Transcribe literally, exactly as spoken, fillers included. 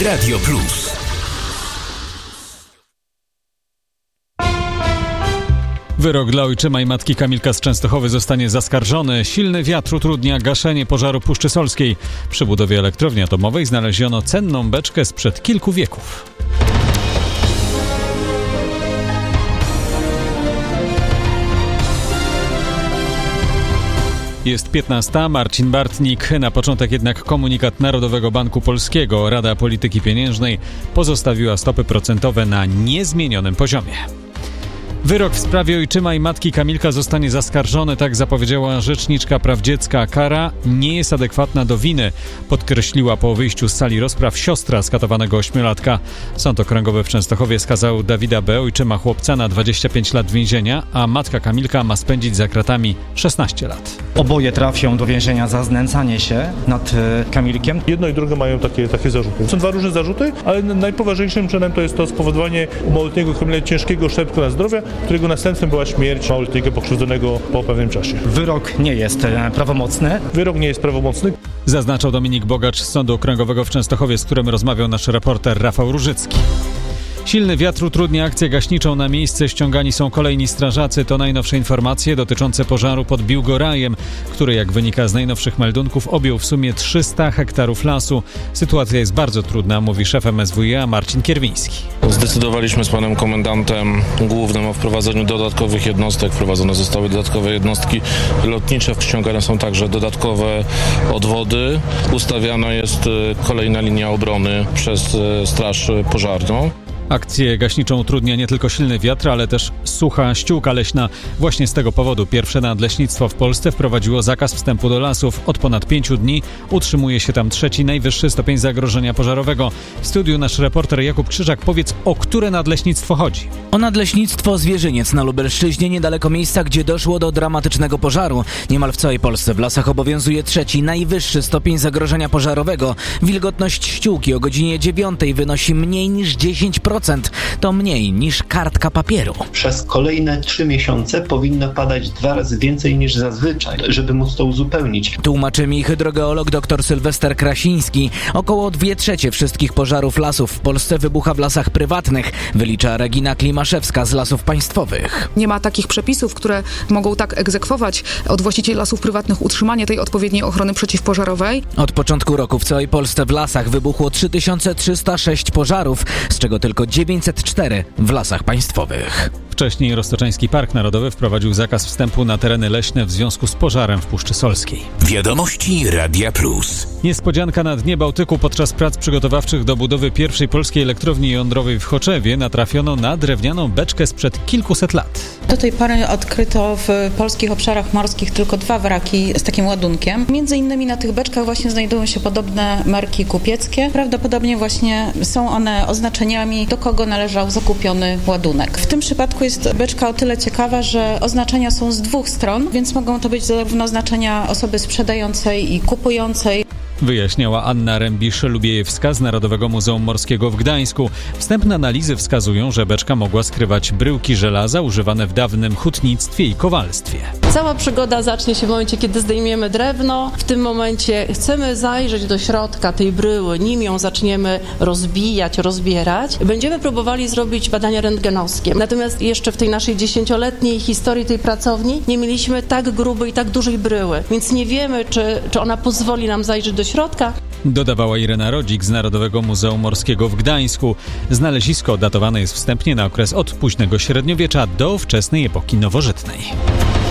Radio Plus. Wyrok dla ojczyma i matki Kamilka z Częstochowy zostanie zaskarżony. Silny wiatr utrudnia gaszenie pożaru Puszczy Solskiej. Przy budowie elektrowni atomowej znaleziono cenną beczkę sprzed kilku wieków. Jest piętnasta, Marcin Bartnik. Na początek jednak komunikat Narodowego Banku Polskiego. Rada Polityki Pieniężnej pozostawiła stopy procentowe na niezmienionym poziomie. Wyrok w sprawie ojczyma i matki Kamilka zostanie zaskarżony, tak zapowiedziała rzeczniczka praw dziecka. Kara nie jest adekwatna do winy, podkreśliła po wyjściu z sali rozpraw siostra skatowanego ośmiolatka. Sąd Okręgowy w Częstochowie skazał Dawida B., ojczyma chłopca, na dwadzieścia pięć lat więzienia, a matka Kamilka ma spędzić za kratami szesnaście lat. Oboje trafią do więzienia za znęcanie się nad y, Kamilkiem. Jedno i drugie mają takie, takie zarzuty. Są dwa różne zarzuty, ale najpoważniejszym czynem to jest to spowodowanie u małoletniego Kamila ciężkiego uszczerbku na zdrowie, którego następstwem była śmierć małoletniego pokrzywdzonego po pewnym czasie. Wyrok nie jest e, prawomocny. Wyrok nie jest prawomocny. Zaznaczał Dominik Bogacz z Sądu Okręgowego w Częstochowie, z którym rozmawiał nasz reporter Rafał Różycki. Silny wiatr utrudnia akcję gaśniczą. Na miejsce ściągani są kolejni strażacy. To najnowsze informacje dotyczące pożaru pod Biłgorajem, który, jak wynika z najnowszych meldunków, objął w sumie trzysta hektarów lasu. Sytuacja jest bardzo trudna, mówi szef M S W iA Marcin Kierwiński. Zdecydowaliśmy z panem komendantem głównym o wprowadzeniu dodatkowych jednostek. Wprowadzone zostały dodatkowe jednostki lotnicze. Ściągane są także dodatkowe odwody. Ustawiana jest kolejna linia obrony przez Straż Pożarną. Akcję gaśniczą utrudnia nie tylko silny wiatr, ale też sucha ściółka leśna. Właśnie z tego powodu pierwsze nadleśnictwo w Polsce wprowadziło zakaz wstępu do lasów. Od ponad pięciu dni utrzymuje się tam trzeci najwyższy stopień zagrożenia pożarowego. W studiu nasz reporter Jakub Krzyżak. Powiedz, o które nadleśnictwo chodzi? O nadleśnictwo Zwierzyniec na Lubelszczyźnie, niedaleko miejsca, gdzie doszło do dramatycznego pożaru. Niemal w całej Polsce w lasach obowiązuje trzeci najwyższy stopień zagrożenia pożarowego. Wilgotność ściółki o godzinie dziewiątej wynosi mniej niż dziesięć procent. To mniej niż kartka papieru. Przez kolejne trzy miesiące powinno padać dwa razy więcej niż zazwyczaj, żeby móc to uzupełnić. Tłumaczy mi hydrogeolog dr Sylwester Krasiński. Około dwie trzecie wszystkich pożarów lasów w Polsce wybucha w lasach prywatnych, wylicza Regina Klimaszewska z Lasów Państwowych. Nie ma takich przepisów, które mogą tak egzekwować od właścicieli lasów prywatnych utrzymanie tej odpowiedniej ochrony przeciwpożarowej. Od początku roku w całej Polsce w lasach wybuchło trzy tysiące trzysta sześć pożarów, z czego tylko dziewięćset cztery w Lasach Państwowych. Wcześniej Roztoczański Park Narodowy wprowadził zakaz wstępu na tereny leśne w związku z pożarem w Puszczy Solskiej. Wiadomości Radia Plus. Niespodzianka na dnie Bałtyku. Podczas prac przygotowawczych do budowy pierwszej polskiej elektrowni jądrowej w Choczewie natrafiono na drewnianą beczkę sprzed kilkuset lat. Do tej pory odkryto w polskich obszarach morskich tylko dwa wraki z takim ładunkiem. Między innymi na tych beczkach właśnie znajdują się podobne marki kupieckie. Prawdopodobnie właśnie są one oznaczeniami, do kogo należał zakupiony ładunek. W tym przypadku jest beczka o tyle ciekawa, że oznaczenia są z dwóch stron, więc mogą to być zarówno oznaczenia osoby sprzedającej i kupującej. Wyjaśniała Anna Rębisz-Lubiejewska z Narodowego Muzeum Morskiego w Gdańsku. Wstępne analizy wskazują, że beczka mogła skrywać bryłki żelaza używane w dawnym hutnictwie i kowalstwie. Cała przygoda zacznie się w momencie, kiedy zdejmiemy drewno. W tym momencie chcemy zajrzeć do środka tej bryły, nim ją zaczniemy rozbijać, rozbierać. Będziemy próbowali zrobić badania rentgenowskie. Natomiast jeszcze w tej naszej dziesięcioletniej historii tej pracowni nie mieliśmy tak grubej i tak dużej bryły, więc nie wiemy, czy, czy ona pozwoli nam zajrzeć do środka. Dodawała Irena Rodzik z Narodowego Muzeum Morskiego w Gdańsku. Znalezisko datowane jest wstępnie na okres od późnego średniowiecza do wczesnej epoki nowożytnej.